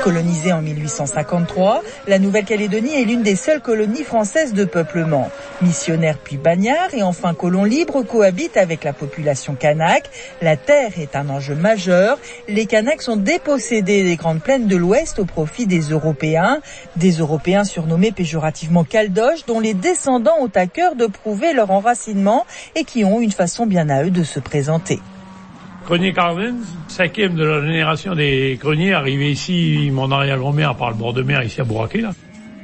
Colonisée en 1853, la Nouvelle-Calédonie est l'une des seules colonies françaises de peuplement. Missionnaires puis bagnards et enfin colons libres cohabitent avec la population kanak. La terre est un enjeu majeur. Les Kanaks sont dépossédés des grandes plaines de l'Ouest au profit des Européens surnommés péjorativement Caldoches, dont les descendants ont à cœur de prouver leur enracinement et qui ont une façon bien à eux de se présenter. Grenier Cardens, 5e de la génération des greniers, arrivé ici, mon arrière-grand-mère par le bord de mer, ici à Bouraké, là.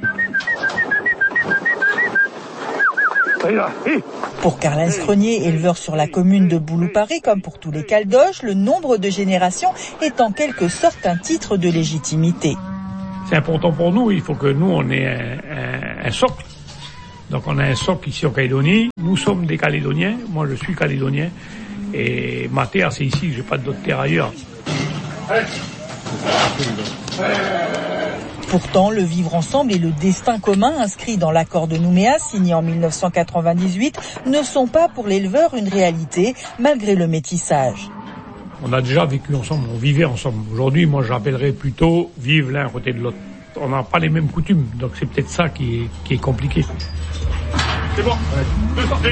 Pour Carlens Grenier, éleveur sur la commune de Boulou-Paris, comme pour tous les Caldoches, le nombre de générations est en quelque sorte un titre de légitimité. C'est important pour nous, il faut que nous, on ait un socle. Donc on a un socle ici en Calédonie. Nous sommes des Calédoniens, moi je suis Calédonien. Et ma terre, c'est ici, j'ai pas d'autre terre ailleurs. Pourtant, le vivre ensemble et le destin commun inscrit dans l'accord de Nouméa, signé en 1998, ne sont pas pour l'éleveur une réalité, malgré le métissage. On a déjà vécu ensemble, on vivait ensemble. Aujourd'hui, moi, j'appellerais plutôt vivre l'un à côté de l'autre. On n'a pas les mêmes coutumes, donc c'est peut-être ça qui est compliqué. C'est bon, deux sorties.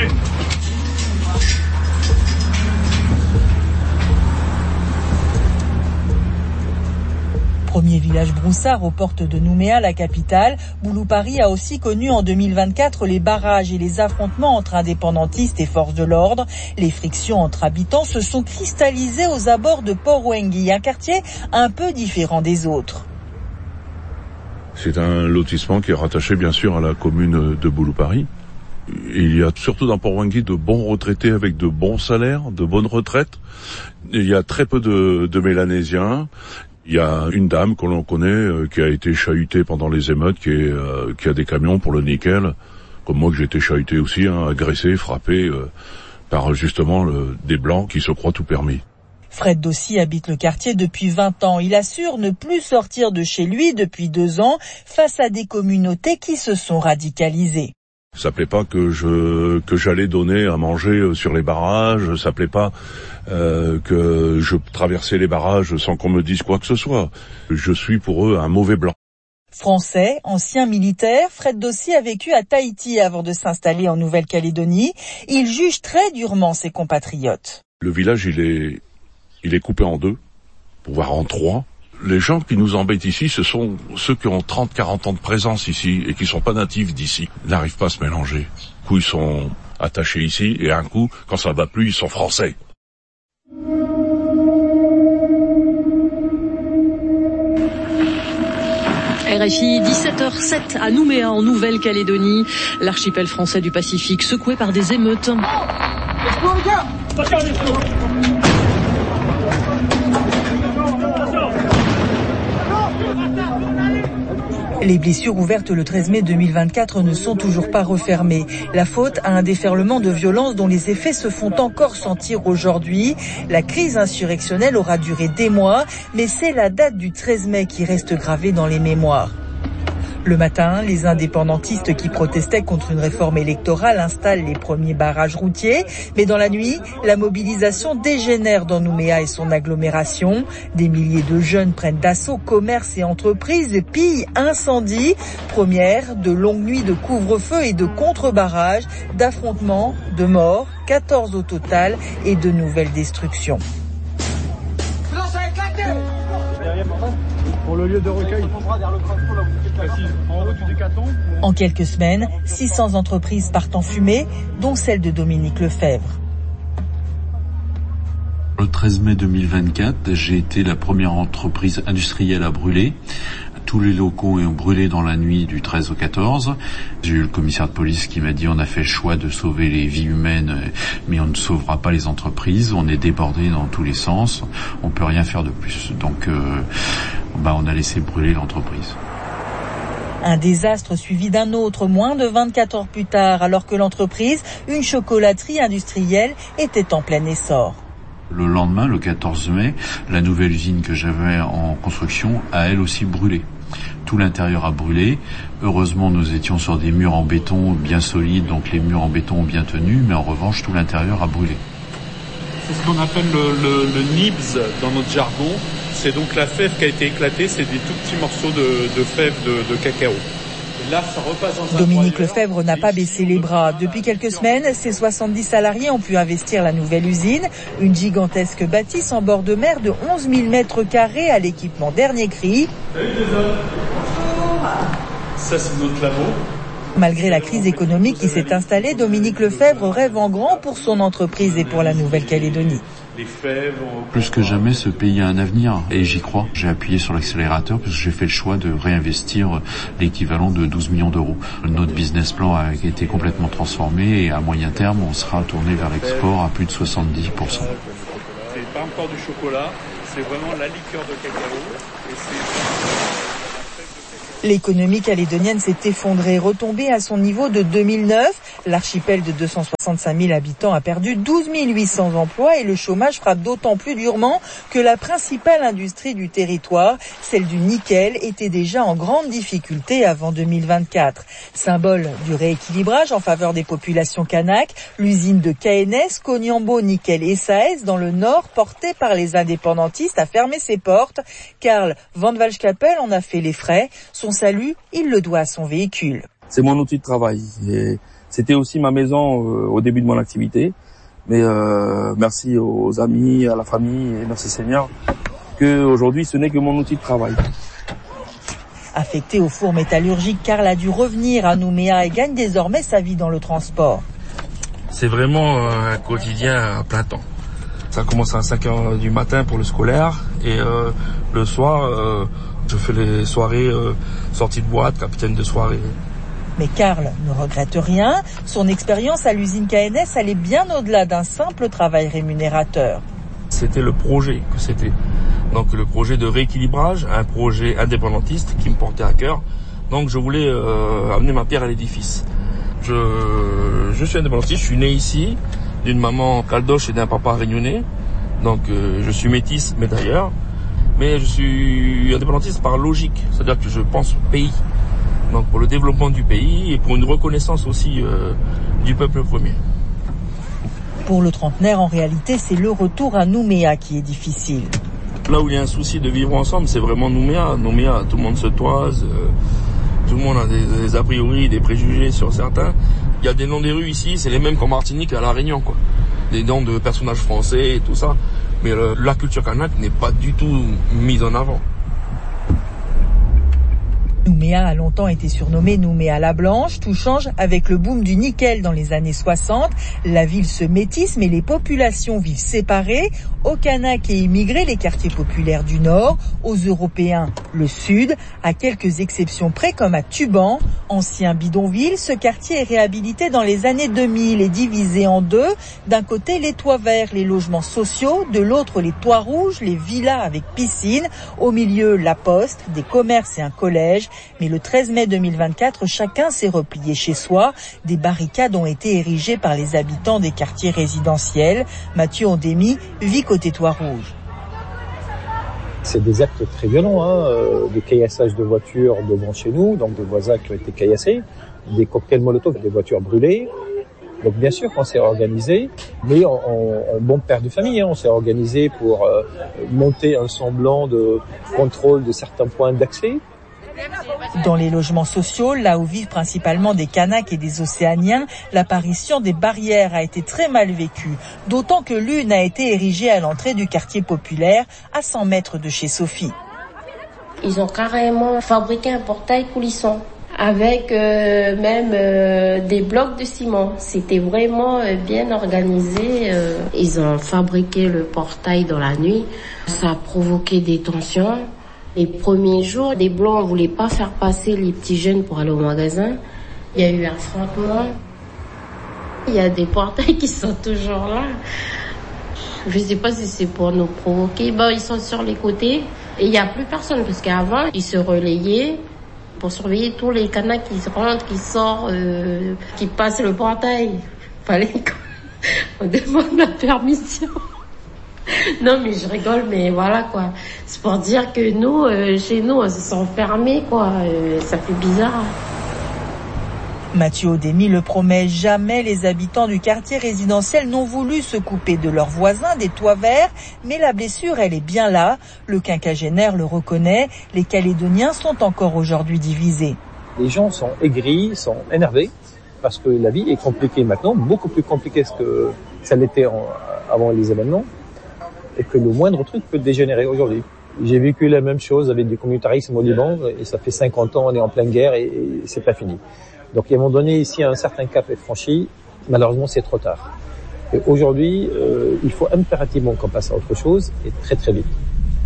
Premier village broussard aux portes de Nouméa, la capitale, Boulou-Paris a aussi connu en 2024 les barrages et les affrontements entre indépendantistes et forces de l'ordre. Les frictions entre habitants se sont cristallisées aux abords de Port-Wengui, un quartier un peu différent des autres. C'est un lotissement qui est rattaché bien sûr à la commune de Boulou-Paris. Il y a surtout dans Port-Wengui de bons retraités avec de bons salaires, de bonnes retraites. Il y a très peu de Mélanésiens. Il y a une dame que l'on connaît qui a été chahutée pendant les émeutes, qui a des camions pour le nickel, comme moi que j'ai été chahuté aussi, agressé, frappé par justement des blancs qui se croient tout permis. Fred Dossi habite le quartier depuis 20 ans. Il assure ne plus sortir de chez lui depuis 2 ans face à des communautés qui se sont radicalisées. Ça plaît pas que j'allais donner à manger sur les barrages, ça plaît pas que je traversais les barrages sans qu'on me dise quoi que ce soit. Je suis pour eux un mauvais blanc. Français, ancien militaire, Fred Dossi a vécu à Tahiti avant de s'installer en Nouvelle-Calédonie. Il juge très durement ses compatriotes. Le village, il est coupé en 2, voire en 3. Les gens qui nous embêtent ici, ce sont ceux qui ont 30-40 ans de présence ici et qui sont pas natifs d'ici. Ils n'arrivent pas à se mélanger. Un coup, ils sont attachés ici et un coup, quand ça va plus, ils sont français. RFI, 17h07 à Nouméa en Nouvelle-Calédonie. L'archipel français du Pacifique secoué par des émeutes. Les blessures ouvertes le 13 mai 2024 ne sont toujours pas refermées. La faute à un déferlement de violence dont les effets se font encore sentir aujourd'hui. La crise insurrectionnelle aura duré des mois, mais c'est la date du 13 mai qui reste gravée dans les mémoires. Le matin, les indépendantistes qui protestaient contre une réforme électorale installent les premiers barrages routiers. Mais dans la nuit, la mobilisation dégénère dans Nouméa et son agglomération. Des milliers de jeunes prennent d'assaut commerces et entreprises, pillent, incendient. Première, de longues nuits de couvre-feu et de contre-barrages, d'affrontements, de morts, 14 au total et de nouvelles destructions. Pour le lieu de recueil, en quelques semaines, 600 entreprises partent en fumée, dont celle de Dominique Lefebvre. Le 13 mai 2024, j'ai été la première entreprise industrielle à brûler. Tous les locaux ont brûlé dans la nuit du 13 au 14. J'ai eu le commissaire de police qui m'a dit on a fait le choix de sauver les vies humaines, mais on ne sauvera pas les entreprises. On est débordé dans tous les sens. On peut rien faire de plus. Donc, on a laissé brûler l'entreprise. Un désastre suivi d'un autre, moins de 24 heures plus tard, alors que l'entreprise, une chocolaterie industrielle, était en plein essor. Le lendemain, le 14 mai, la nouvelle usine que j'avais en construction a elle aussi brûlé. Tout l'intérieur a brûlé. Heureusement, nous étions sur des murs en béton bien solides, donc les murs en béton ont bien tenu, mais en revanche, tout l'intérieur a brûlé. C'est ce qu'on appelle le nibs dans notre jargon. C'est donc la fève qui a été éclatée, c'est des tout petits morceaux de fèves de cacao. Là, ça repasse dans un Dominique Lefebvre n'a pas baissé les bras. Depuis quelques semaines, ses 70 salariés ont pu investir la nouvelle usine, une gigantesque bâtisse en bord de mer de 11 000 mètres carrés à l'équipement dernier cri. Salut Jason. Bonjour. Ça, c'est notre labo. Malgré la crise économique qui s'est installée, Dominique Lefebvre rêve en grand pour son entreprise et pour la Nouvelle-Calédonie. Plus que jamais, ce pays a un avenir et j'y crois. J'ai appuyé sur l'accélérateur parce que j'ai fait le choix de réinvestir l'équivalent de 12 millions d'euros. Notre business plan a été complètement transformé et à moyen terme, on sera tourné vers l'export à plus de 70%. C'est pas encore du chocolat, c'est vraiment la liqueur de cacao et c'est... L'économie calédonienne s'est effondrée, retombée à son niveau de 2009. L'archipel de 265 000 habitants a perdu 12 800 emplois et le chômage frappe d'autant plus durement que la principale industrie du territoire, celle du nickel, était déjà en grande difficulté avant 2024. Symbole du rééquilibrage en faveur des populations kanak, l'usine de KNS, Koniambo Nickel SAS, dans le nord, portée par les indépendantistes, a fermé ses portes. Karl Van Walschkapel en a fait les frais. Son salut, il le doit à son véhicule. C'est mon outil de travail. Et c'était aussi ma maison au début de mon activité. Mais merci aux amis, à la famille et merci Seigneur qu'aujourd'hui ce n'est que mon outil de travail. Affecté au four métallurgique, Karl a dû revenir à Nouméa et gagne désormais sa vie dans le transport. C'est vraiment un quotidien à plein temps. Ça commence à 5h du matin pour le scolaire et le soir... je fais les soirées sorties de boîte, capitaine de soirée. Mais Karl ne regrette rien. Son expérience à l'usine KNS allait bien au-delà d'un simple travail rémunérateur. C'était le projet que c'était. Donc le projet de rééquilibrage, un projet indépendantiste qui me portait à cœur. Donc je voulais amener ma pierre à l'édifice. Je suis indépendantiste, je suis né ici, d'une maman caldoche et d'un papa réunionnais. Donc je suis métis, mais d'ailleurs. Mais je suis indépendantiste par logique, c'est-à-dire que je pense au pays. Donc pour le développement du pays et pour une reconnaissance aussi du peuple premier. Pour le trentenaire, en réalité, c'est le retour à Nouméa qui est difficile. Là où il y a un souci de vivre ensemble, c'est vraiment Nouméa. Nouméa, tout le monde se toise, tout le monde a des a priori, des préjugés sur certains. Il y a des noms des rues ici, c'est les mêmes qu'en Martinique et à La Réunion, quoi. Des noms de personnages français et tout ça. Mais la culture kanak n'est pas du tout mise en avant. Nouméa a longtemps été surnommée Nouméa la Blanche. Tout change avec le boom du nickel dans les années 60. La ville se métisse, mais les populations vivent séparées. Aux Kanaks et immigrés, les quartiers populaires du Nord. Aux Européens, le Sud. À quelques exceptions près, comme à Tuban, ancien bidonville, ce quartier est réhabilité dans les années 2000 et divisé en deux. D'un côté, les toits verts, les logements sociaux. De l'autre, les toits rouges, les villas avec piscine. Au milieu, la poste, des commerces et un collège. Mais le 13 mai 2024, chacun s'est replié chez soi. Des barricades ont été érigées par les habitants des quartiers résidentiels. Mathieu Ondémy vit côté toit rouge. C'est des actes très violents, des caillassages de voitures devant chez nous, donc des voisins qui ont été caillassés, des cocktails Molotov, des voitures brûlées. Donc bien sûr qu'on s'est organisé, mais en bon père de famille, on s'est organisé pour monter un semblant de contrôle de certains points d'accès. Dans les logements sociaux, là où vivent principalement des Kanaks et des Océaniens, l'apparition des barrières a été très mal vécue. D'autant que l'une a été érigée à l'entrée du quartier populaire, à 100 mètres de chez Sophie. Ils ont carrément fabriqué un portail coulissant, avec même des blocs de ciment. C'était vraiment bien organisé. Ils ont fabriqué le portail dans la nuit. Ça a provoqué des tensions. Les premiers jours, les Blancs ne voulaient pas faire passer les petits jeunes pour aller au magasin. Il y a eu un affrontement. Il y a des portails qui sont toujours là. Je ne sais pas si c'est pour nous provoquer. Ils sont sur les côtés et il n'y a plus personne parce qu'avant, ils se relayaient pour surveiller tous les Kanaks qui rentrent, qui sortent, qui passent le portail. Fallait qu'on demande la permission. Non mais je rigole, mais voilà quoi. C'est pour dire que nous, chez nous, on se sent fermés quoi. Ça fait bizarre. Mathieu Odemi le promet, jamais les habitants du quartier résidentiel n'ont voulu se couper de leurs voisins des toits verts, mais la blessure, elle est bien là. Le quinquagénaire le reconnaît, les Calédoniens sont encore aujourd'hui divisés. Les gens sont aigris, sont énervés, parce que la vie est compliquée maintenant, beaucoup plus compliquée que ça l'était avant les événements, et que le moindre truc peut dégénérer aujourd'hui. J'ai vécu la même chose avec du communautarisme au Liban, et ça fait 50 ans, on est en pleine guerre, et c'est pas fini. Donc, à un moment donné, ici, un certain cap est franchi. Malheureusement, c'est trop tard. Et aujourd'hui, il faut impérativement qu'on passe à autre chose, et très très vite.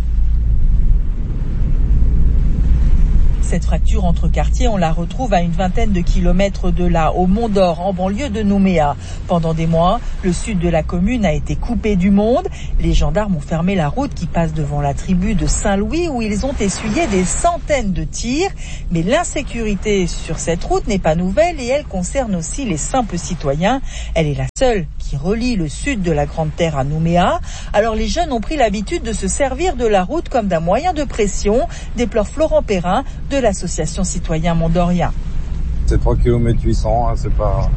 Cette fracture entre quartiers, on la retrouve à une vingtaine de kilomètres de là, au Mont d'Or, en banlieue de Nouméa. Pendant des mois, le sud de la commune a été coupé du monde. Les gendarmes ont fermé la route qui passe devant la tribu de Saint-Louis, où ils ont essuyé des centaines de tirs. Mais l'insécurité sur cette route n'est pas nouvelle et elle concerne aussi les simples citoyens. Elle est la seule qui relie le sud de la Grande Terre à Nouméa. Alors les jeunes ont pris l'habitude de se servir de la route comme d'un moyen de pression, déplore Florent Perrin de l'association Citoyen Mont-Dorien. C'est 3 km 800, hein, c'est pas...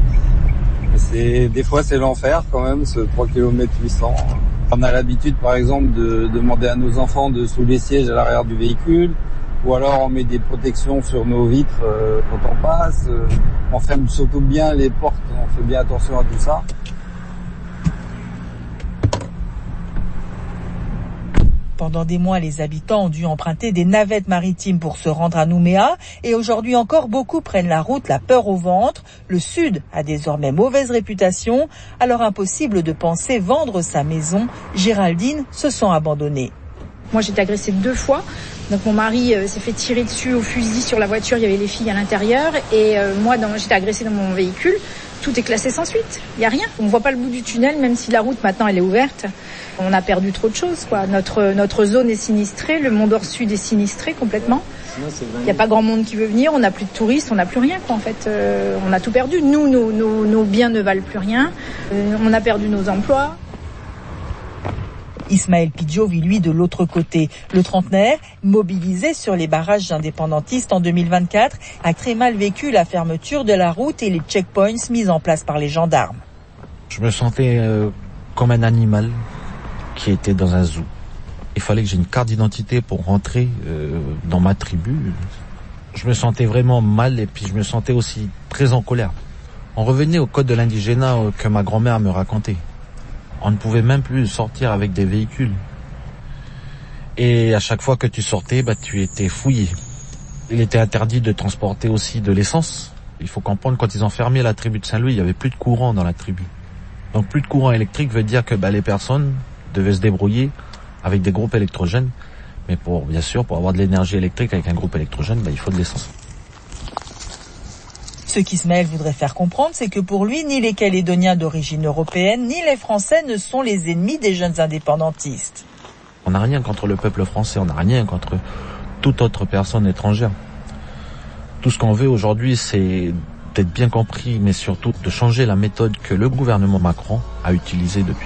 Des fois c'est l'enfer quand même, ce 3 km 800. On a l'habitude par exemple de demander à nos enfants de sous les sièges à l'arrière du véhicule, ou alors on met des protections sur nos vitres quand on passe. On ferme surtout bien les portes, on fait bien attention à tout ça. Pendant des mois, les habitants ont dû emprunter des navettes maritimes pour se rendre à Nouméa. Et aujourd'hui encore, beaucoup prennent la route, la peur au ventre. Le Sud a désormais mauvaise réputation. Alors impossible de penser vendre sa maison. Géraldine se sent abandonnée. Moi, j'ai été agressée 2 fois. Donc mon mari s'est fait tirer dessus au fusil sur la voiture. Il y avait les filles à l'intérieur. Et moi, j'étais agressée dans mon véhicule. Tout est classé sans suite. Il n'y a rien. On ne voit pas le bout du tunnel, même si la route maintenant elle est ouverte. On a perdu trop de choses, quoi. Notre zone est sinistrée, le Mont d'Or Sud est sinistré complètement. Il n'y a pas grand monde qui veut venir, on n'a plus de touristes, on n'a plus rien, quoi. En fait, on a tout perdu. Nous, nos biens ne valent plus rien. On a perdu nos emplois. Ismaël Pidjo vit lui de l'autre côté. Le trentenaire, mobilisé sur les barrages indépendantistes en 2024, a très mal vécu la fermeture de la route et les checkpoints mis en place par les gendarmes. Je me sentais comme un animal qui était dans un zoo. Il fallait que j'ai une carte d'identité pour rentrer dans ma tribu. Je me sentais vraiment mal et puis je me sentais aussi très en colère. On revenait au code de l'indigénat que ma grand-mère me racontait. On ne pouvait même plus sortir avec des véhicules. Et à chaque fois que tu sortais, tu étais fouillé. Il était interdit de transporter aussi de l'essence. Il faut comprendre, quand ils ont fermé la tribu de Saint-Louis, il n'y avait plus de courant dans la tribu. Donc plus de courant électrique veut dire que les personnes devaient se débrouiller avec des groupes électrogènes. Mais bien sûr, pour avoir de l'énergie électrique avec un groupe électrogène, il faut de l'essence. Ce qu'Ismaël voudrait faire comprendre, c'est que pour lui, ni les Calédoniens d'origine européenne, ni les Français ne sont les ennemis des jeunes indépendantistes. On n'a rien contre le peuple français, on n'a rien contre toute autre personne étrangère. Tout ce qu'on veut aujourd'hui, c'est d'être bien compris, mais surtout de changer la méthode que le gouvernement Macron a utilisée depuis.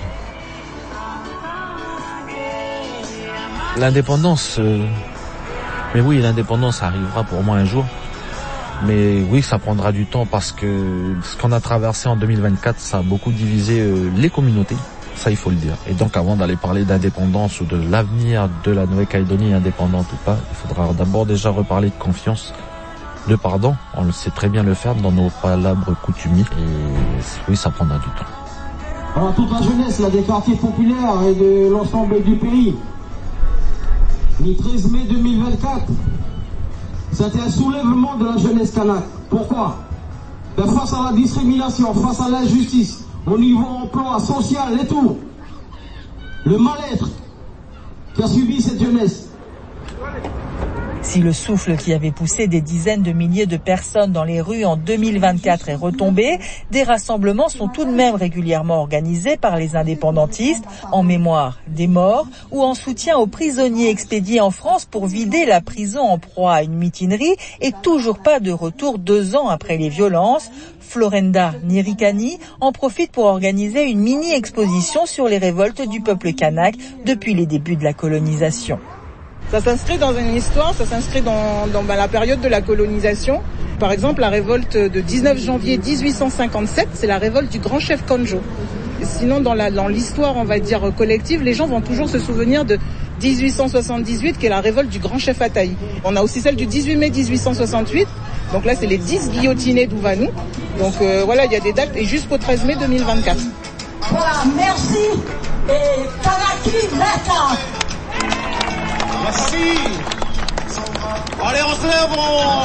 L'indépendance, mais oui, l'indépendance arrivera pour moi un jour. Mais oui, ça prendra du temps parce que ce qu'on a traversé en 2024, ça a beaucoup divisé les communautés. Ça, il faut le dire. Et donc, avant d'aller parler d'indépendance ou de l'avenir de la Nouvelle-Calédonie indépendante ou pas, il faudra d'abord déjà reparler de confiance, de pardon. On le sait très bien le faire dans nos palabres coutumiers. Et oui, ça prendra du temps. Alors, toute la jeunesse là, des quartiers populaires et de l'ensemble du pays, le 13 mai 2024, c'était un soulèvement de la jeunesse kanak. Pourquoi? Face à la discrimination, face à l'injustice, au niveau emploi, social et tout, le mal-être qu'a subi cette jeunesse. Si le souffle qui avait poussé des dizaines de milliers de personnes dans les rues en 2024 est retombé, des rassemblements sont tout de même régulièrement organisés par les indépendantistes en mémoire des morts ou en soutien aux prisonniers expédiés en France pour vider la prison en proie à une mutinerie et toujours pas de retour 2 ans après les violences. Florenda Nirikani en profite pour organiser une mini-exposition sur les révoltes du peuple kanak depuis les débuts de la colonisation. Ça s'inscrit dans une histoire, ça s'inscrit dans la période de la colonisation. Par exemple, la révolte de 19 janvier 1857, c'est la révolte du grand chef Konjo. Sinon, dans l'histoire, on va dire, collective, les gens vont toujours se souvenir de 1878, qui est la révolte du grand chef Ataï. On a aussi celle du 18 mai 1868. Donc là, c'est les 10 guillotinés d'Ouvanou. Donc voilà, il y a des dates, et jusqu'au 13 mai 2024. Voilà, merci. Et Kanaki Lata. Merci. Allez, on se lève,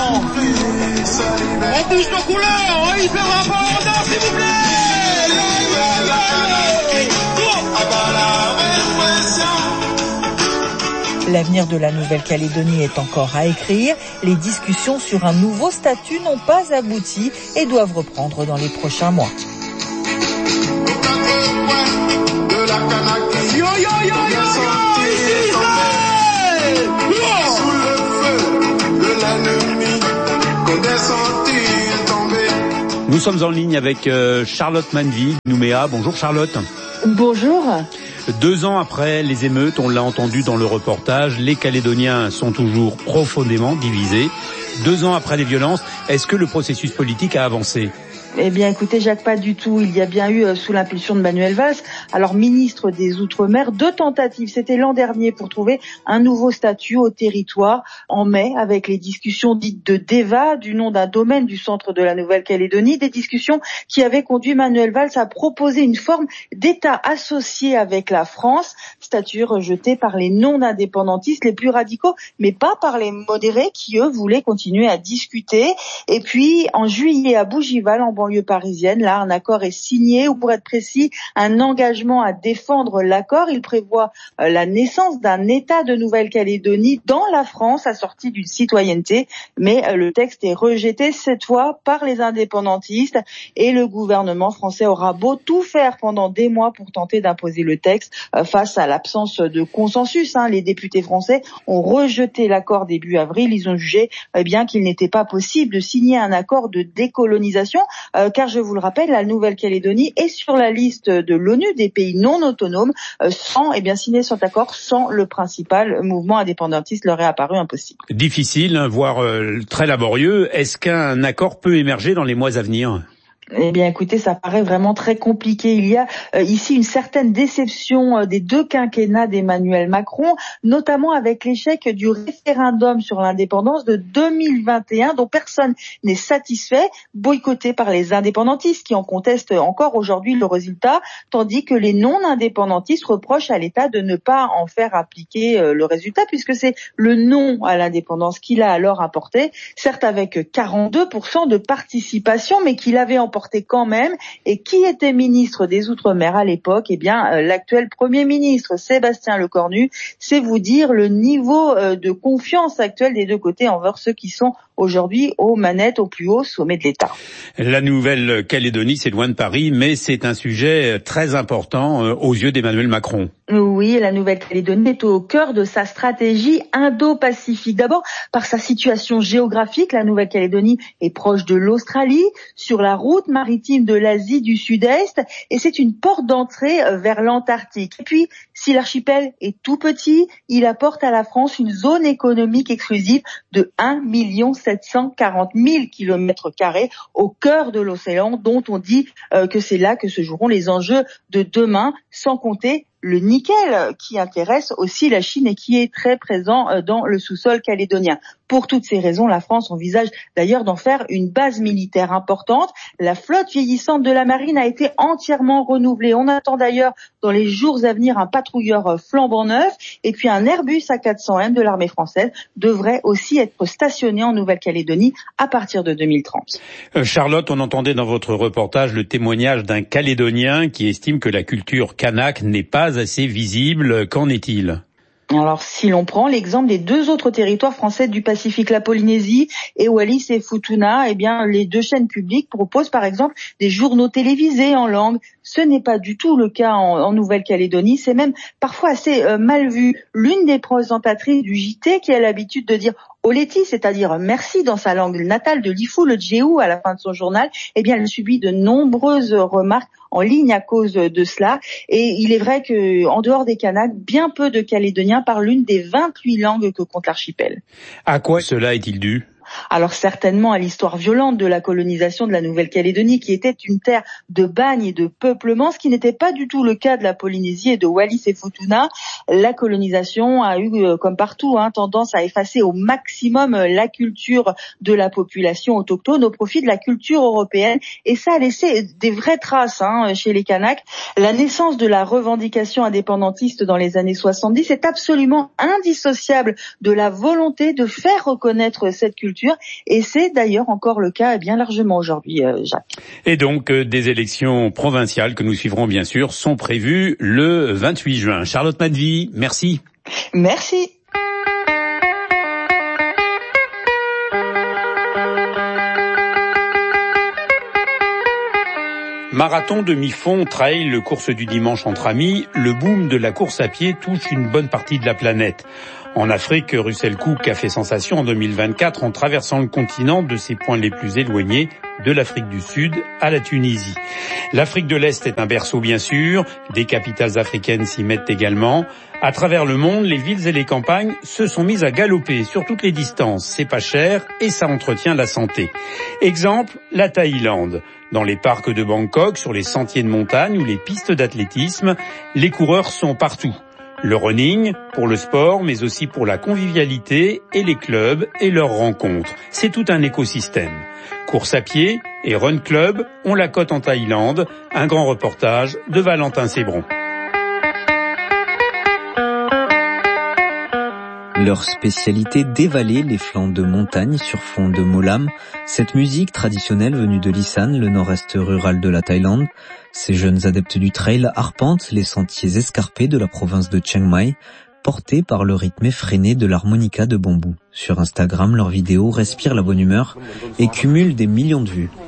on bouge nos couleurs, il fait un peu s'il vous plaît. L'avenir de la Nouvelle-Calédonie est encore à écrire. Les discussions sur un nouveau statut n'ont pas abouti et doivent reprendre dans les prochains mois. Nous sommes en ligne avec Charlotte Manville, Nouméa. Bonjour Charlotte. Bonjour. 2 ans après les émeutes, on l'a entendu dans le reportage, les Calédoniens sont toujours profondément divisés. 2 ans après les violences, est-ce que le processus politique a avancé ? Eh bien, écoutez, Jacques, pas du tout. Il y a bien eu, sous l'impulsion de Manuel Valls, alors ministre des Outre-mer, 2 tentatives. C'était l'an dernier pour trouver un nouveau statut au territoire. En mai, avec les discussions dites de DEVA, du nom d'un domaine du centre de la Nouvelle-Calédonie, des discussions qui avaient conduit Manuel Valls à proposer une forme d'État associé avec la France, statut rejeté par les non-indépendantistes les plus radicaux, mais pas par les modérés qui, eux, voulaient continuer à discuter. Et puis, en juillet, à Bougival, en banlieue parisienne, là, un accord est signé, ou pour être précis, un engagement à défendre l'accord. Il prévoit la naissance d'un État de Nouvelle-Calédonie dans la France, assorti d'une citoyenneté. Mais le texte est rejeté cette fois par les indépendantistes et le gouvernement français aura beau tout faire pendant des mois pour tenter d'imposer le texte face à l'absence de consensus. Les députés français ont rejeté l'accord début avril. Ils ont jugé bien qu'il n'était pas possible de signer un accord de décolonisation. Car je vous le rappelle, la Nouvelle-Calédonie est sur la liste de l'ONU des pays non autonomes sans signer cet accord sans le principal mouvement indépendantiste leur est apparu impossible. Difficile, voire très laborieux. Est-ce qu'un accord peut émerger dans les mois à venir ? Eh bien, écoutez, ça paraît vraiment très compliqué. Il y a ici une certaine déception des 2 quinquennats d'Emmanuel Macron, notamment avec l'échec du référendum sur l'indépendance de 2021, dont personne n'est satisfait, boycotté par les indépendantistes qui en contestent encore aujourd'hui le résultat, tandis que les non-indépendantistes reprochent à l'État de ne pas en faire appliquer le résultat, puisque c'est le non à l'indépendance qu'il a alors apporté, certes avec 42% de participation, mais qu'il avait emporté quand même. Et qui était ministre des Outre-mer à l'époque ? Eh bien, l'actuel Premier ministre, Sébastien Lecornu. C'est vous dire le niveau de confiance actuel des 2 côtés envers ceux qui sont aujourd'hui aux manettes au plus haut sommet de l'État. La Nouvelle-Calédonie, c'est loin de Paris, mais c'est un sujet très important aux yeux d'Emmanuel Macron. Oui, la Nouvelle-Calédonie est au cœur de sa stratégie indo-pacifique. D'abord, par sa situation géographique, la Nouvelle-Calédonie est proche de l'Australie, sur la route maritime de l'Asie du Sud-Est, et c'est une porte d'entrée vers l'Antarctique. Et puis, si l'archipel est tout petit, il apporte à la France une zone économique exclusive de 1 740 000 km² au cœur de l'océan, dont on dit que c'est là que se joueront les enjeux de demain, sans compter le nickel qui intéresse aussi la Chine et qui est très présent dans le sous-sol calédonien. Pour toutes ces raisons, la France envisage d'ailleurs d'en faire une base militaire importante. La flotte vieillissante de la marine a été entièrement renouvelée. On attend d'ailleurs dans les jours à venir un patrouilleur flambant neuf, et puis un Airbus A400M de l'armée française devrait aussi être stationné en Nouvelle-Calédonie à partir de 2030. Charlotte, on entendait dans votre reportage le témoignage d'un Calédonien qui estime que la culture kanak n'est pas assez visible. Qu'en est-il ? Alors, si l'on prend l'exemple des 2 autres territoires français du Pacifique, la Polynésie et Wallis et Futuna, eh bien, les 2 chaînes publiques proposent par exemple des journaux télévisés en langue. Ce n'est pas du tout le cas en Nouvelle-Calédonie, c'est même parfois assez mal vu. L'une des présentatrices du JT qui a l'habitude de dire Oleti, c'est-à-dire merci dans sa langue natale de l'Ifou, le Djéou, à la fin de son journal, eh bien, elle subit de nombreuses remarques en ligne à cause de cela. Et il est vrai que, en dehors des Kanaks, bien peu de Calédoniens parlent l'une des 28 langues que compte l'archipel. À quoi cela est-il dû ? Alors certainement à l'histoire violente de la colonisation de la Nouvelle-Calédonie, qui était une terre de bagne et de peuplement, ce qui n'était pas du tout le cas de la Polynésie et de Wallis et Futuna. La colonisation a eu, comme partout, tendance à effacer au maximum la culture de la population autochtone au profit de la culture européenne, et ça a laissé des vraies traces chez les Kanaks. La naissance de la revendication indépendantiste dans les années 70 est absolument indissociable de la volonté de faire reconnaître cette culture, et c'est d'ailleurs encore le cas bien largement aujourd'hui, Jacques. Et donc des élections provinciales que nous suivrons bien sûr sont prévues le 28 juin. Charlotte Madvy, merci. Merci. Marathon, demi-fond, trail, course du dimanche entre amis, le boom de la course à pied touche une bonne partie de la planète. En Afrique, Russell Cook a fait sensation en 2024 en traversant le continent de ses points les plus éloignés, de l'Afrique du Sud à la Tunisie. L'Afrique de l'Est est un berceau bien sûr, des capitales africaines s'y mettent également. À travers le monde, les villes et les campagnes se sont mises à galoper sur toutes les distances. C'est pas cher et ça entretient la santé. Exemple, la Thaïlande. Dans les parcs de Bangkok, sur les sentiers de montagne ou les pistes d'athlétisme, les coureurs sont partout. Le running, pour le sport, mais aussi pour la convivialité et les clubs et leurs rencontres. C'est tout un écosystème. Course à pied et run club ont la cote en Thaïlande. Un grand reportage de Valentin Sébron. Leur spécialité, dévaler les flancs de montagne sur fond de molam. Cette musique traditionnelle venue de l'Isan, le nord-est rural de la Thaïlande. Ces jeunes adeptes du trail arpentent les sentiers escarpés de la province de Chiang Mai, portés par le rythme effréné de l'harmonica de bambou. Sur Instagram, leurs vidéos respirent la bonne humeur et cumulent des millions de vues.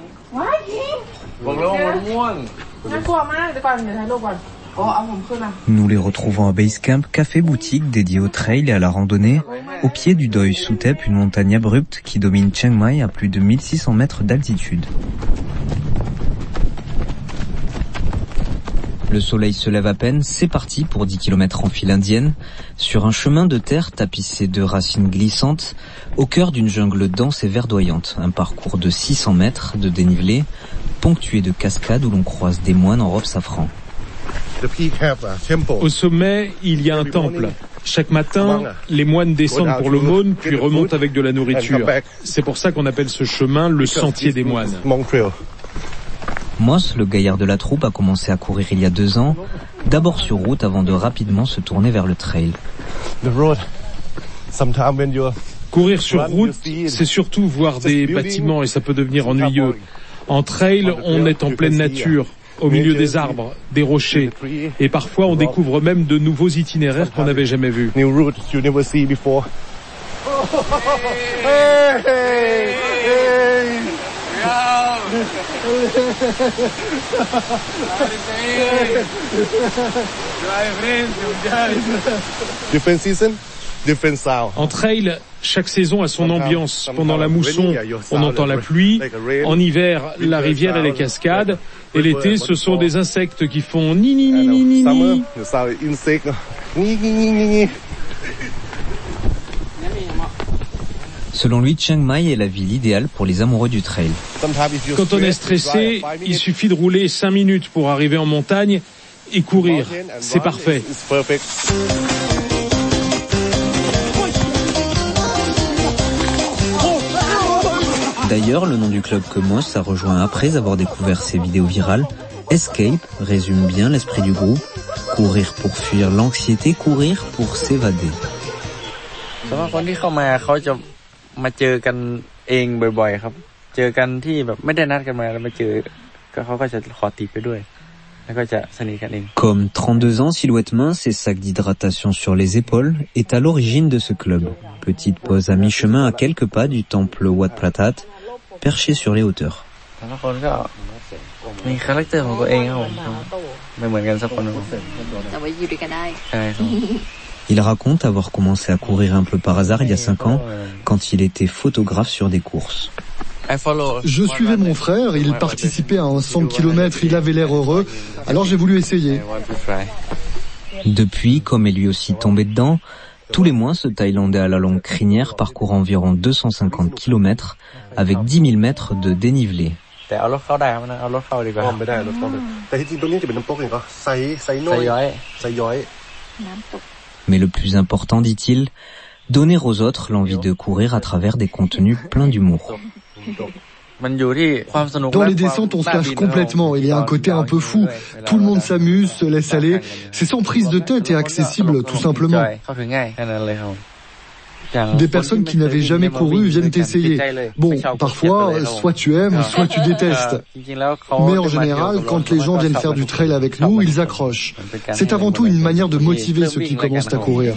Nous les retrouvons à Basecamp, café-boutique dédié au trail et à la randonnée, au pied du Doi Suthep, une montagne abrupte qui domine Chiang Mai à plus de 1600 mètres d'altitude. Le soleil se lève à peine, c'est parti pour 10 km en file indienne, sur un chemin de terre tapissé de racines glissantes, au cœur d'une jungle dense et verdoyante, un parcours de 600 mètres de dénivelé, ponctué de cascades où l'on croise des moines en robe safran. Au sommet, il y a un temple. Chaque matin, les moines descendent pour l'aumône, puis remontent avec de la nourriture. C'est pour ça qu'on appelle ce chemin le sentier des moines. Moss, le gaillard de la troupe, a commencé à courir il y a 2 ans, d'abord sur route avant de rapidement se tourner vers le trail. Courir sur route, c'est surtout voir des bâtiments et ça peut devenir ennuyeux. En trail, on est en pleine nature, au milieu des arbres, des rochers, et parfois on découvre même de nouveaux itinéraires qu'on n'avait jamais vus. En trail, chaque saison a son ambiance. Pendant la mousson, on entend la pluie. En hiver, la rivière et les cascades. Et l'été, ce sont des insectes qui font ni ni ni ni ni ni. Selon lui, Chiang Mai est la ville idéale pour les amoureux du trail. Quand on est stressé, il suffit de rouler 5 minutes pour arriver en montagne et courir. C'est parfait. D'ailleurs, le nom du club que Moss a rejoint après avoir découvert ses vidéos virales, Escape, résume bien l'esprit du groupe. Courir pour fuir l'anxiété, courir pour s'évader. Comme 32 ans, silhouette mince et sac d'hydratation sur les épaules, est à l'origine de ce club. Petite pause à mi-chemin à quelques pas du temple Wat Pratat, perché sur les hauteurs. Il raconte avoir commencé à courir un peu par hasard il y a 5 ans, quand il était photographe sur des courses. Je suivais mon frère, il participait à un 100 km, il avait l'air heureux, alors j'ai voulu essayer. Depuis, comme est lui aussi tombé dedans, Tous les mois, ce Thaïlandais à la longue crinière parcourt environ 250 km avec 10 000 mètres de dénivelé. Mais le plus important, dit-il, donner aux autres l'envie de courir à travers des contenus pleins d'humour. Dans les descentes, on se lâche complètement. Il y a un côté un peu fou. Tout le monde s'amuse, se laisse aller. C'est sans prise de tête et accessible, tout simplement. Des personnes qui n'avaient jamais couru viennent essayer. Bon, parfois, soit tu aimes, soit tu détestes. Mais en général, quand les gens viennent faire du trail avec nous, ils accrochent. C'est avant tout une manière de motiver ceux qui commencent à courir.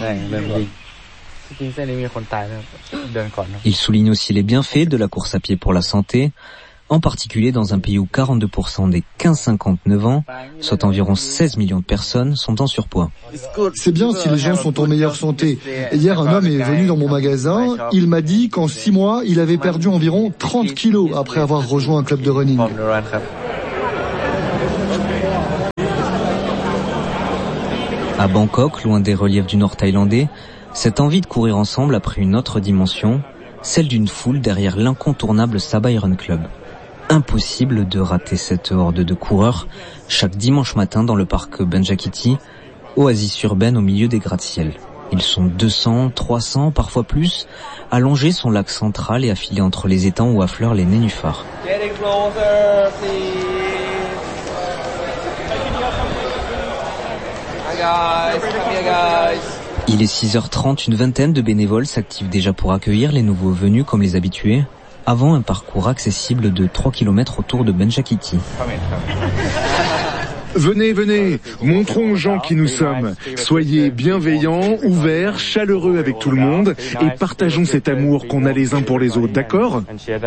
Il souligne aussi les bienfaits de la course à pied pour la santé, en particulier dans un pays où 42% des 15-59 ans, soit environ 16 millions de personnes, sont en surpoids. C'est bien si les gens sont en meilleure santé. Hier, un homme est venu dans mon magasin, il m'a dit qu'en 6 mois, il avait perdu environ 30 kilos après avoir rejoint un club de running. À Bangkok, loin des reliefs du nord thaïlandais, cette envie de courir ensemble a pris une autre dimension, celle d'une foule derrière l'incontournable Sabai Run Club. Impossible de rater cette horde de coureurs chaque dimanche matin dans le parc Benjakiti, oasis urbaine au milieu des gratte-ciel. Ils sont 200, 300, parfois plus, allongés son lac central et affilés entre les étangs où affleurent les nénuphars. Il est 6h30, une vingtaine de bénévoles s'activent déjà pour accueillir les nouveaux venus comme les habitués, avant un parcours accessible de 3 km autour de Benjakiti. Venez, venez, montrons aux gens qui nous sommes. Soyez bienveillants, ouverts, chaleureux avec tout le monde et partageons cet amour qu'on a les uns pour les autres, d'accord ?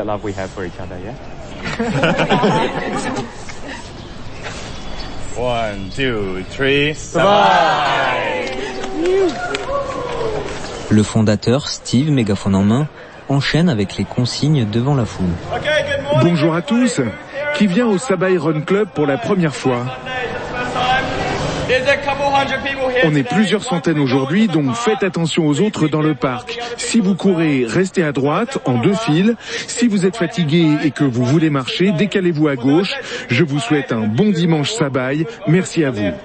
One, two, three, Le fondateur, Steve, mégaphone en main, enchaîne avec les consignes devant la foule. Bonjour à tous. Qui vient au Sabai Run Club pour la première fois ? On est plusieurs centaines aujourd'hui, donc faites attention aux autres dans le parc. Si vous courez, restez à droite, en 2 files. Si vous êtes fatigué et que vous voulez marcher, décalez-vous à gauche. Je vous souhaite un bon dimanche Sabai. Merci à vous.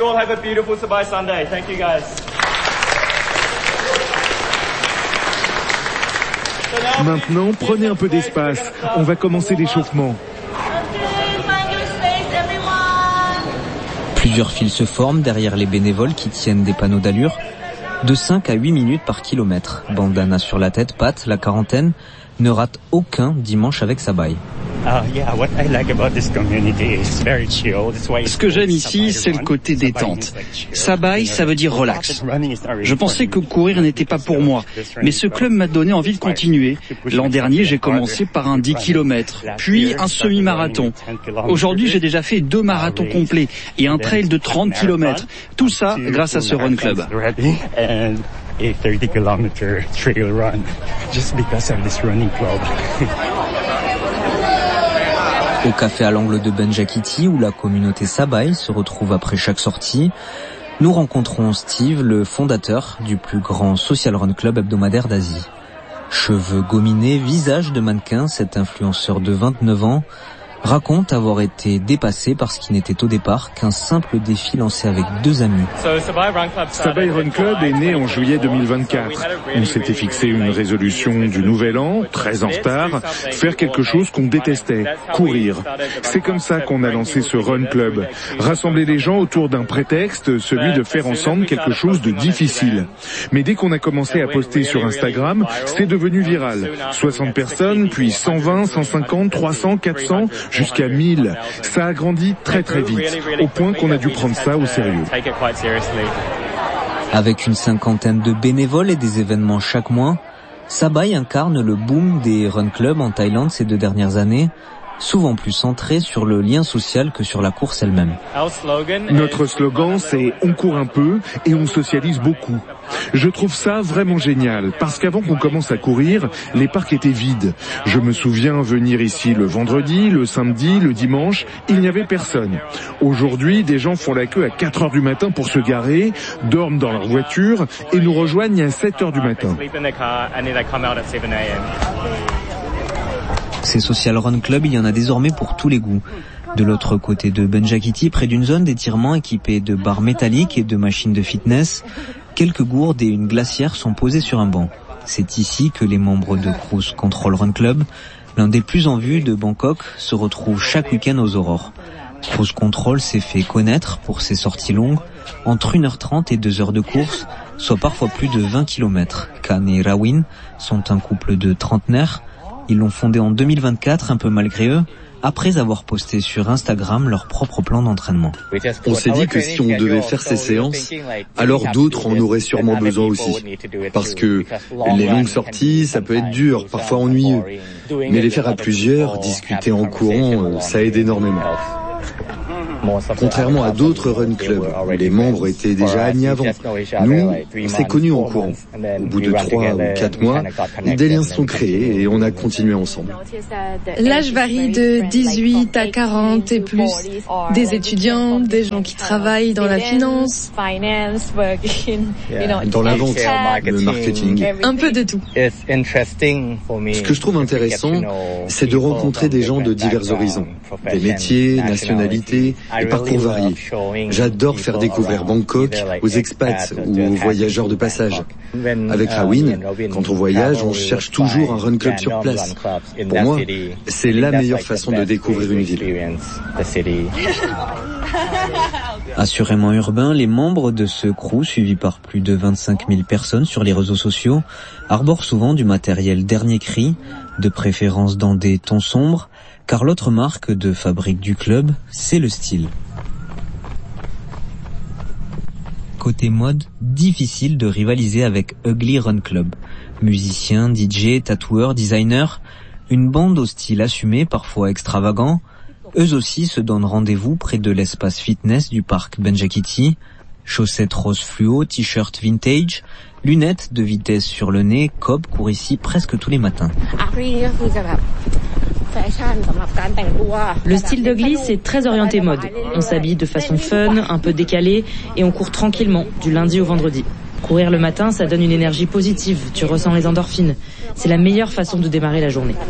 Maintenant, prenez un peu d'espace. On va commencer l'échauffement. Plusieurs files se forment derrière les bénévoles qui tiennent des panneaux d'allure, de 5 à 8 minutes par kilomètre. Bandana sur la tête, Pat, la quarantaine, ne rate aucun dimanche avec Sabai. Ce que j'aime ici, c'est le côté détente. Sabai, ça veut dire relax. Je pensais que courir n'était pas pour moi, mais ce club m'a donné envie de continuer. L'an dernier, j'ai commencé par un 10 km, puis un semi-marathon. Aujourd'hui, j'ai déjà fait 2 marathons complets et un trail de 30 km. Tout ça grâce à ce Run Club. A 30-km trail run just because of this running club. Au café à l'angle de Benjakiti, où la communauté Sabai se retrouve après chaque sortie, nous rencontrons Steve, le fondateur du plus grand social run club hebdomadaire d'Asie. Cheveux gominés, visage de mannequin, cet influenceur de 29 ans raconte avoir été dépassé par ce qui n'était au départ qu'un simple défi lancé avec 2 amis. Sabai Run Club est né en juillet 2024. On s'était fixé une résolution du nouvel an, très en retard, faire quelque chose qu'on détestait, courir. C'est comme ça qu'on a lancé ce Run Club. Rassembler les gens autour d'un prétexte, celui de faire ensemble quelque chose de difficile. Mais dès qu'on a commencé à poster sur Instagram, c'est devenu viral. 60 personnes, puis 120, 150, 300, 400... jusqu'à 1000. Ça a grandi très très vite, au point qu'on a dû prendre ça au sérieux. Avec une 50aine de bénévoles et des événements chaque mois, Sabai incarne le boom des run clubs en Thaïlande ces 2 dernières années, souvent plus centré sur le lien social que sur la course elle-même. Notre slogan, c'est « On court un peu et on socialise beaucoup ». Je trouve ça vraiment génial, parce qu'avant qu'on commence à courir, les parcs étaient vides. Je me souviens venir ici le vendredi, le samedi, le dimanche, il n'y avait personne. Aujourd'hui, des gens font la queue à 4 heures du matin pour se garer, dorment dans leur voiture et nous rejoignent à 7 heures du matin. Ces social run clubs, il y en a désormais pour tous les goûts. De l'autre côté de Benjaquiti, près d'une zone d'étirement équipée de barres métalliques et de machines de fitness, quelques gourdes et une glacière sont posées sur un banc. C'est ici que les membres de Cruise Control Run Club, l'un des plus en vue de Bangkok, se retrouvent chaque week-end aux aurores. Cruise Control s'est fait connaître pour ses sorties longues, entre 1h30 et 2 heures de course, soit parfois plus de 20 km. Khan et Rawin sont un couple de trentenaires. Ils l'ont fondé en 2024, un peu malgré eux, après avoir posté sur Instagram leur propre plan d'entraînement. On s'est dit que si on devait faire ces séances, alors d'autres en auraient sûrement besoin aussi. Parce que les longues sorties, ça peut être dur, parfois ennuyeux. Mais les faire à plusieurs, discuter en courant, ça aide énormément. Contrairement à d'autres run clubs où les membres étaient déjà amis avant, nous, on s'est connus en courant. Au bout de 3 ou 4 mois, des liens se sont créés et on a continué ensemble. L'âge varie de 18 à 40 et plus. Des étudiants, des gens qui travaillent dans la finance, dans la vente, le marketing. Un peu de tout. Ce que je trouve intéressant, c'est de rencontrer des gens de divers horizons, des métiers, nationalités et parcours variés. J'adore faire découvrir Bangkok aux expats ou aux voyageurs de passage. Avec Rawin, quand on voyage, on cherche toujours un run club sur place. Pour moi, c'est la meilleure façon de découvrir une ville. Assurément urbain, les membres de ce crew, suivis par plus de 25 000 personnes sur les réseaux sociaux, arborent souvent du matériel dernier cri, de préférence dans des tons sombres, car l'autre marque de fabrique du club, c'est le style. Côté mode, difficile de rivaliser avec Ugly Run Club. Musiciens, DJ, tatoueurs, designers, une bande au style assumé, parfois extravagant. Eux aussi se donnent rendez-vous près de l'espace fitness du parc Benjaquiti. Chaussettes rose fluo, t-shirt vintage, lunettes de vitesse sur le nez, Cobb court ici presque tous les matins. Le style d'Ugly, c'est très orienté mode. On s'habille de façon fun, un peu décalée, et on court tranquillement, du lundi au vendredi. Courir le matin, ça donne une énergie positive, tu ressens les endorphines. C'est la meilleure façon de démarrer la journée.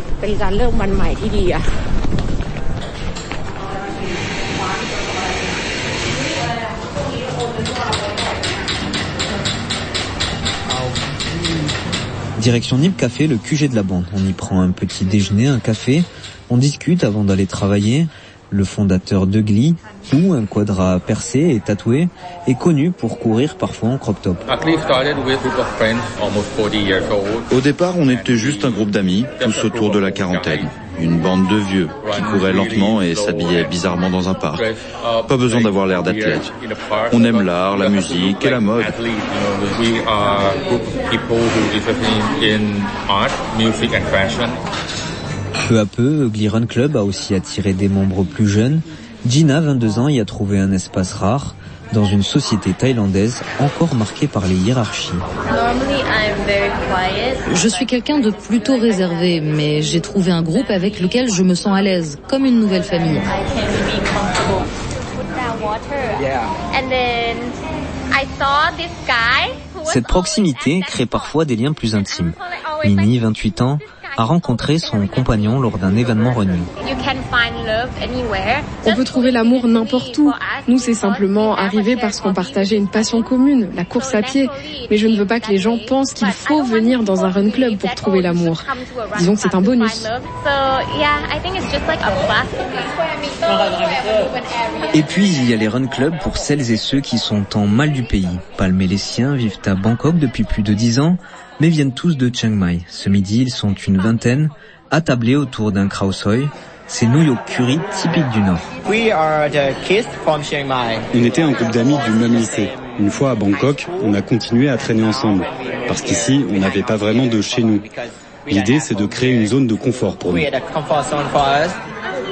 Direction Nip Café, le QG de la bande. On y prend un petit déjeuner, un café, on discute avant d'aller travailler. Le fondateur d'Ugly, ou un quadra percé et tatoué, est connu pour courir parfois en crop top. Au départ, on était juste un groupe d'amis, tous autour de la quarantaine. Une bande de vieux qui couraient lentement et s'habillaient bizarrement dans un parc. Pas besoin d'avoir l'air d'athlète. On aime l'art, la musique et la mode. Peu à peu, Ugly Run Club a aussi attiré des membres plus jeunes. Gina, 22 ans, y a trouvé un espace rare dans une société thaïlandaise encore marquée par les hiérarchies. Je suis quelqu'un de plutôt réservé, mais j'ai trouvé un groupe avec lequel je me sens à l'aise, comme une nouvelle famille. Cette proximité crée parfois des liens plus intimes. Minnie, 28 ans, a rencontré son compagnon lors d'un événement running. On peut trouver l'amour n'importe où. Nous, c'est simplement arrivé parce qu'on partageait une passion commune, la course à pied. Mais je ne veux pas que les gens pensent qu'il faut venir dans un run club pour trouver l'amour. Disons que c'est un bonus. Et puis, il y a les run clubs pour celles et ceux qui sont en mal du pays. Palm et les siens vivent à Bangkok depuis plus de 10 ans, mais viennent tous de Chiang Mai. Ce midi, ils sont une vingtaine, attablés autour d'un khao soi. C'est nouilles au curry typique du Nord. On était un groupe d'amis du même lycée. Une fois à Bangkok, on a continué à traîner ensemble, parce qu'ici, on n'avait pas vraiment de chez nous. L'idée, c'est de créer une zone de confort pour nous.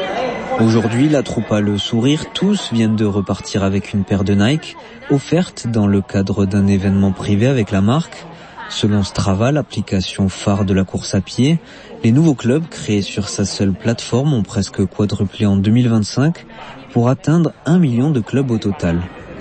Aujourd'hui, la troupe a le sourire. Tous viennent de repartir avec une paire de Nike, offerte dans le cadre d'un événement privé avec la marque. Selon Strava, l'application phare de la course à pied, les nouveaux clubs créés sur sa seule plateforme ont presque quadruplé en 2025 pour atteindre 1 million de clubs au total.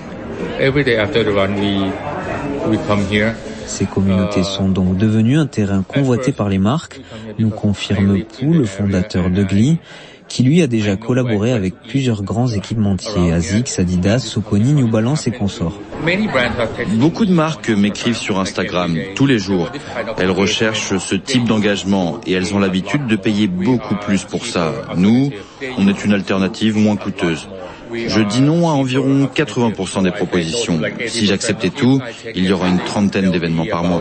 Ces communautés sont donc devenues un terrain convoité par les marques, nous confirme Pou, le fondateur de Glee, qui lui a déjà collaboré avec plusieurs grands équipementiers, ASICS, Adidas, Saucony, New Balance et consorts. Beaucoup de marques m'écrivent sur Instagram tous les jours. Elles recherchent ce type d'engagement et elles ont l'habitude de payer beaucoup plus pour ça. Nous, on est une alternative moins coûteuse. Je dis non à environ 80% des propositions. Si j'acceptais tout, il y aura une 30aine d'événements par mois.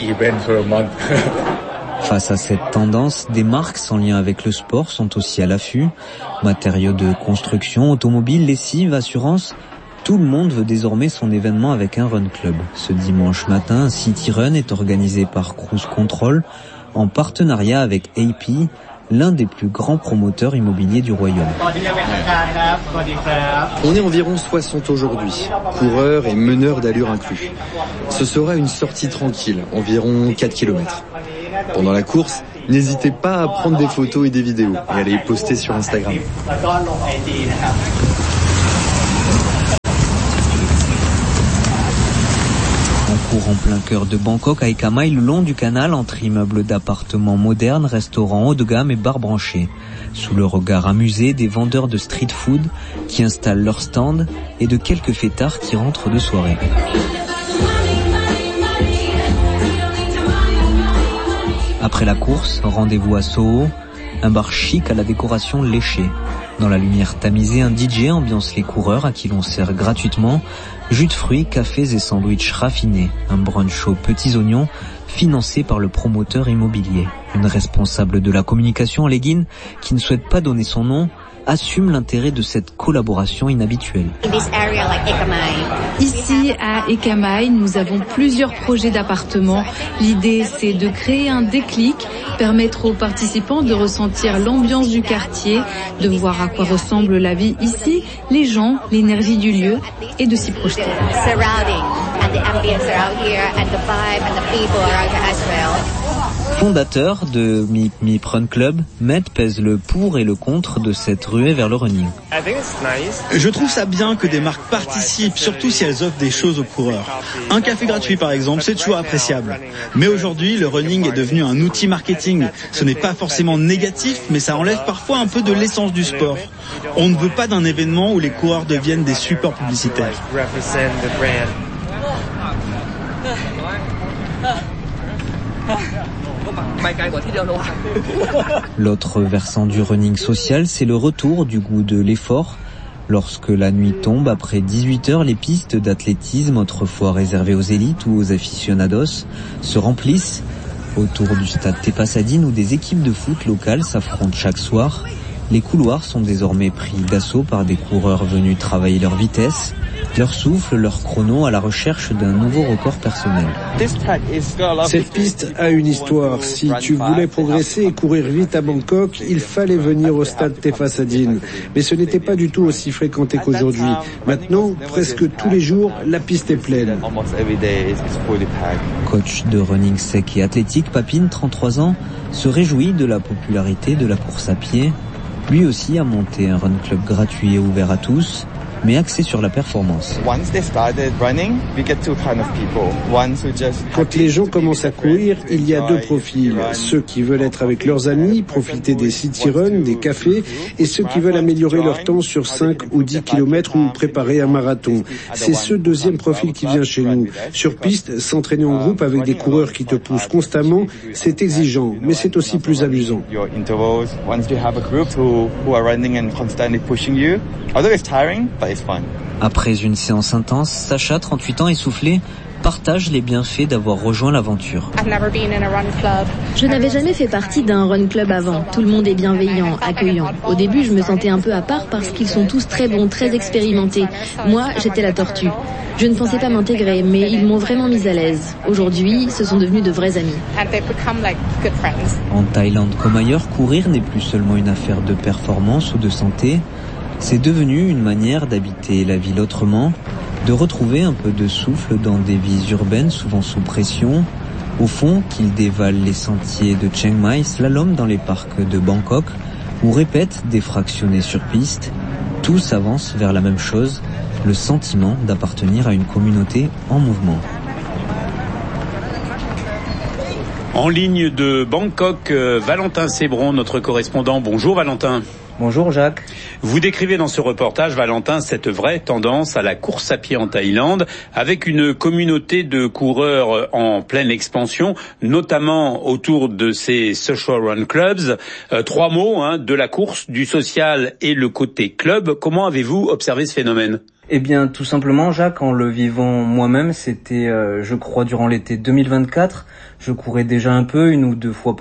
Face à cette tendance, des marques sans lien avec le sport sont aussi à l'affût. Matériaux de construction, automobiles, lessive, assurance, tout le monde veut désormais son événement avec un run club. Ce dimanche matin, un city run est organisé par Cruise Control en partenariat avec AP, l'un des plus grands promoteurs immobiliers du royaume. On est environ 60 aujourd'hui, coureurs et meneurs d'allure inclus. Ce sera une sortie tranquille, environ 4 km. Pendant la course, n'hésitez pas à prendre des photos et des vidéos et à les poster sur Instagram. On court en plein cœur de Bangkok à Eka Mai, le long du canal, entre immeubles d'appartements modernes, restaurants haut de gamme et bars branchés. Sous le regard amusé des vendeurs de street food qui installent leurs stands et de quelques fêtards qui rentrent de soirée. Après la course, rendez-vous à Soho, un bar chic à la décoration léchée. Dans la lumière tamisée, un DJ ambiance les coureurs à qui l'on sert gratuitement jus de fruits, cafés et sandwichs raffinés. Un brunch aux petits oignons financé par le promoteur immobilier. Une responsable de la communication en leggings, qui ne souhaite pas donner son nom, assume l'intérêt de cette collaboration inhabituelle. Ici, à Eka Mai, nous avon plusieurs projets d'appartements. L'idée, c'est de créer un déclic, permettre aux participants de ressentir l'ambiance du quartier, de voir à quoi ressemble la vie ici, les gens, l'énergie du lieu, et de s'y projeter. Fondateur de Meep Meep Run Club, Matt pèse le pour et le contre de cette ruée vers le running. Je trouve ça bien que des marques participent, surtout si elles offrent des choses aux coureurs. Un café gratuit par exemple, c'est toujours appréciable. Mais aujourd'hui, le running est devenu un outil marketing. Ce n'est pas forcément négatif, mais ça enlève parfois un peu de l'essence du sport. On ne veut pas d'un événement où les coureurs deviennent des supports publicitaires. L'autre versant du running social, c'est le retour du goût de l'effort. Lorsque la nuit tombe, après 18 heures, les pistes d'athlétisme, autrefois réservées aux élites ou aux aficionados, se remplissent. Autour du stade Tepasadine où des équipes de foot locales s'affrontent chaque soir, les couloirs sont désormais pris d'assaut par des coureurs venus travailler leur vitesse, leur souffle, leur chrono à la recherche d'un nouveau record personnel. Cette piste a une histoire. Si tu voulais progresser et courir vite à Bangkok, il fallait venir au stade Tepasadine. Mais ce n'était pas du tout aussi fréquenté qu'aujourd'hui. Maintenant, presque tous les jours, la piste est pleine. Coach de running sec et athlétique, Papine, 33 ans, se réjouit de la popularité de la course à pied. Lui aussi a monté un run club gratuit et ouvert à tous, mais axé sur la performance. Quand les gens commencent à courir, il y a deux profils. Ceux qui veulent être avec leurs amis, profiter des city runs, des cafés, et ceux qui veulent améliorer leur temps sur 5 ou 10 km ou préparer un marathon. C'est ce deuxième profil qui vient chez nous. Sur piste, s'entraîner en groupe avec des coureurs qui te poussent constamment, c'est exigeant, mais c'est aussi plus amusant. Après une séance intense, Sacha, 38 ans, essoufflé, partagent les bienfaits d'avoir rejoint l'aventure. Je n'avais jamais fait partie d'un run club avant. Tout le monde est bienveillant, accueillant. Au début, je me sentais un peu à part parce qu'ils sont tous très bons, très expérimentés. Moi, j'étais la tortue. Je ne pensais pas m'intégrer, mais ils m'ont vraiment mise à l'aise. Aujourd'hui, ce sont devenus de vrais amis. En Thaïlande comme ailleurs, courir n'est plus seulement une affaire de performance ou de santé. C'est devenu une manière d'habiter la ville autrement, de retrouver un peu de souffle dans des vies urbaines souvent sous pression. Au fond, qu'ils dévalent les sentiers de Chiang Mai, slalom dans les parcs de Bangkok ou répètent des fractionnés sur piste, tous avancent vers la même chose, le sentiment d'appartenir à une communauté en mouvement. En ligne de Bangkok, Valentin Sébron, notre correspondant. Bonjour Valentin. Bonjour Jacques. Vous décrivez dans ce reportage, Valentin, cette vraie tendance à la course à pied en Thaïlande, avec une communauté de coureurs en pleine expansion, notamment autour de ces social run clubs. 3 mots, de la course, du social et le côté club. Comment avez-vous observé ce phénomène ? Eh bien, tout simplement, Jacques, en le vivant moi-même, c'était, je crois, durant l'été 2024. Je courais déjà un peu, 1 ou 2 fois